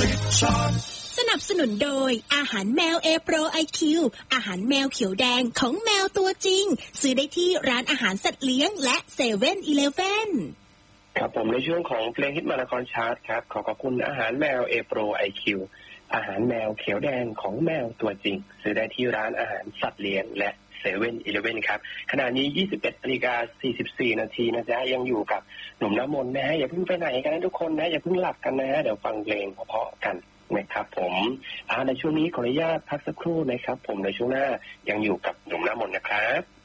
สนับสนุนโดยอาหารแมว A Pro IQ อาหารแมวเขียวแดงของแมวตัวจริงซื้อได้ที่ร้านอาหารสัตว์เลี้ยงและ7-Eleven ครับผมในช่วงของเพลงฮิตมานครชาร์ตครับขอบคุณอาหารแมว A Pro IQ อาหารแมวเขียวแดงของแมวตัวจริงซื้อได้ที่ร้านอาหารสัตว์เลี้ยงและ7-Eleven ครับขณะนี้ 21:44 นาทีนะจ๊ะยังอยู่กับหนุ่มน้ำมนต์นะฮะอย่าเพิ่งไปไหนกันนะทุกคนนะอย่าเพิ่งหลับกันนะฮะเดี๋ยวฟังเพลงเพราะๆกันนะครับผมในช่วงนี้ขออนุญาตพักสักครู่นะครับผมในช่วงหน้ายังอยู่กับหนุ่มน้ำมนต์นะครับ